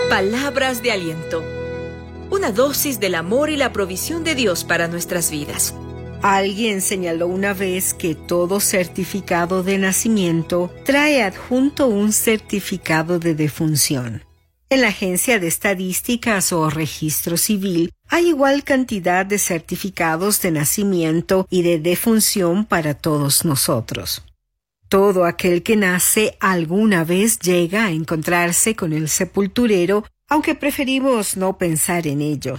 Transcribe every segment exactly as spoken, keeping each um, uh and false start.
Palabras de aliento. Una dosis del amor y la provisión de Dios para nuestras vidas. Alguien señaló una vez que todo certificado de nacimiento trae adjunto un certificado de defunción. En la agencia de estadísticas o registro civil hay igual cantidad de certificados de nacimiento y de defunción para todos nosotros. Todo aquel que nace alguna vez llega a encontrarse con el sepulturero, aunque preferimos no pensar en ello.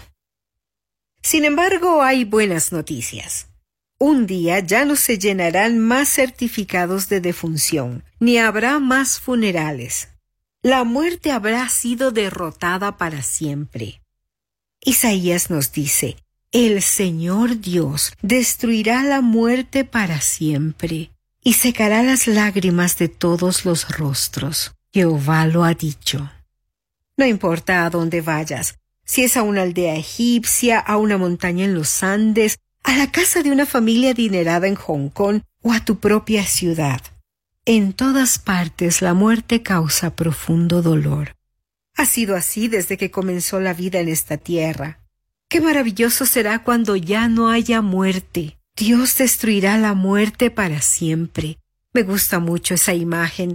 Sin embargo, hay buenas noticias. Un día ya no se llenarán más certificados de defunción, ni habrá más funerales. La muerte habrá sido derrotada para siempre. Isaías nos dice, el Señor Dios destruirá la muerte para siempre y secará las lágrimas de todos los rostros. Jehová lo ha dicho. No importa a dónde vayas, si es a una aldea egipcia, a una montaña en los Andes, a la casa de una familia adinerada en Hong Kong o a tu propia ciudad. En todas partes la muerte causa profundo dolor. Ha sido así desde que comenzó la vida en esta tierra. Qué maravilloso será cuando ya no haya muerte. Dios destruirá la muerte para siempre. Me gusta mucho esa imagen.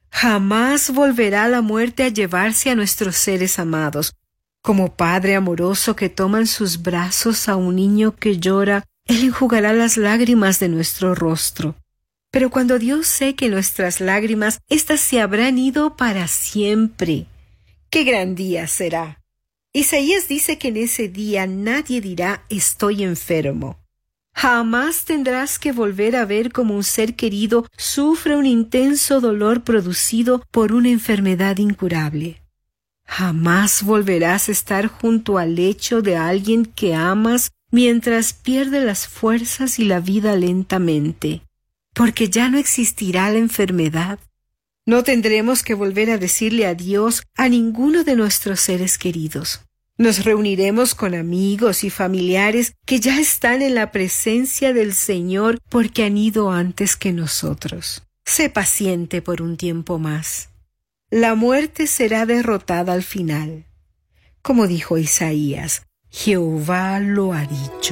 Jamás volverá la muerte a llevarse a nuestros seres amados. Como padre amoroso que toma en sus brazos a un niño que llora, Él enjugará las lágrimas de nuestro rostro. Pero cuando Dios seque nuestras lágrimas, éstas se habrán ido para siempre. ¡Qué gran día será! Isaías dice que en ese día nadie dirá «estoy enfermo». Jamás tendrás que volver a ver cómo un ser querido sufre un intenso dolor producido por una enfermedad incurable. Jamás volverás a estar junto al lecho de alguien que amas mientras pierde las fuerzas y la vida lentamente, porque ya no existirá la enfermedad. No tendremos que volver a decirle adiós a ninguno de nuestros seres queridos. Nos reuniremos con amigos y familiares que ya están en la presencia del Señor porque han ido antes que nosotros. Sé paciente por un tiempo más. La muerte será derrotada al final. Como dijo Isaías, Jehová lo ha dicho.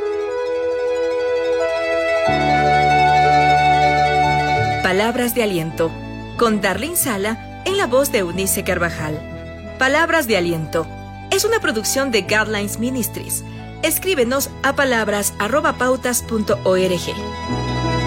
Palabras de aliento, con Darlene Sala en la voz de Eunice Carvajal. Palabras de aliento es una producción de Guidelines Ministries. Escríbenos a palabras arroba pautas punto org.